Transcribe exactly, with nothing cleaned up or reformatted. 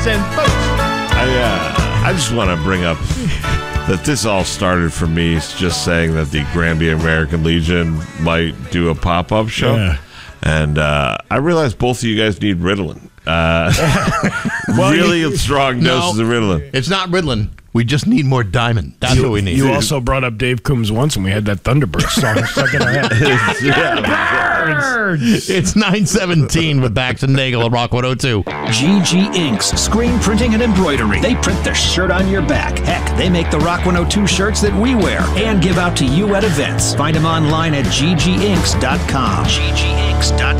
and boats. I, uh, I just want to bring up that this all started for me just saying that the Granby American Legion might do a pop-up show. Yeah. And uh, I realized both of you guys need Ritalin. Uh, really strong doses No. of Ritalin. It's not Ritalin. We just need more diamond. That's You, what we need. you also brought up Dave Coombs once, and we had that Thunderbird song stuck in our head. It's nine seventeen with Bax and Nagel at Rock one oh two. G G Inks, screen printing and embroidery. They print the shirt on your back. Heck, they make the Rock one oh two shirts that we wear and give out to you at events. Find them online at g g inks dot com. g g inks dot com.